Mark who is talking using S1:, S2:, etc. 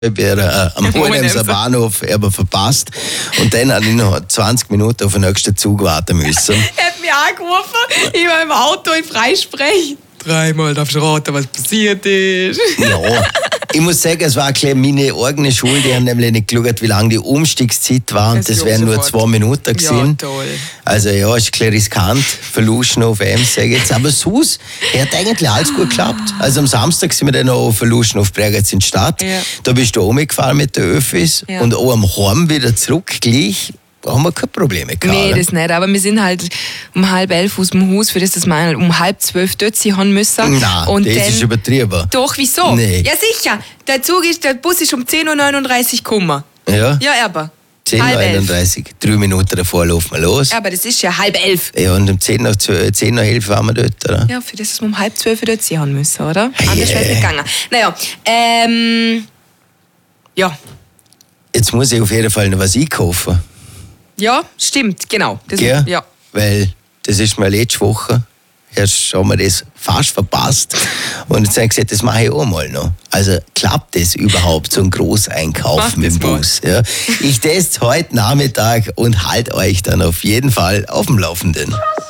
S1: Ich wäre am Hohenemser Bahnhof aber verpasst. Und dann habe ich noch 20 Minuten auf den nächsten Zug warten müssen.
S2: Er hat mich angerufen, ich war im Auto in Freisprech. 3-mal darfst du raten, was passiert ist.
S1: Ja, ich muss sagen, es war ein bisschen meine eigene Schuld. Die haben nämlich nicht geschaut, wie lange die Umstiegszeit war. Und das wären nur 2 Minuten gewesen.
S2: Ja, toll.
S1: Also ja, ist ein bisschen riskant. Verlust noch auf Ems, sage ich jetzt. Aber sonst, hat eigentlich alles gut geklappt. Also am Samstag sind wir dann noch auf Verlust auf Bregenz in die Stadt.
S2: Ja.
S1: Da bist du rumgefahren mit den Öffis.
S2: Ja.
S1: Und auch am Heim wieder zurück gleich. Da haben wir keine Probleme gehabt.
S2: Nee, das nicht. Aber wir sind halt um 10:30 aus dem Haus, für das wir halt um 11:30 dort sein haben müssen.
S1: Nein,
S2: und
S1: das ist übertrieben.
S2: Doch, wieso?
S1: Nee.
S2: Ja, sicher. Der Bus ist um 10:39 Uhr gekommen.
S1: Ja,
S2: Ja, aber.
S1: 10:31 Uhr. 3 Minuten davor laufen wir los.
S2: Ja, aber das ist ja 10:30.
S1: Ja, und um 10:11 waren wir dort, oder?
S2: Ja, für das wir um 11:30 dort sein haben müssen, oder?
S1: Hey,
S2: Anders wäre es nicht gegangen. Naja, ja.
S1: Jetzt muss ich auf jeden Fall noch was einkaufen.
S2: Ja, stimmt, genau. Das,
S1: Gell?
S2: ja.
S1: Weil das ist mir letzte Woche. Erst haben wir das fast verpasst. Und jetzt haben wir gesagt, das mache ich auch mal noch. Also klappt das überhaupt, so ein Großeinkauf
S2: Mach
S1: mit dem
S2: das mal.
S1: Bus? Ja. Ich teste heute Nachmittag und halte euch dann auf jeden Fall auf dem Laufenden.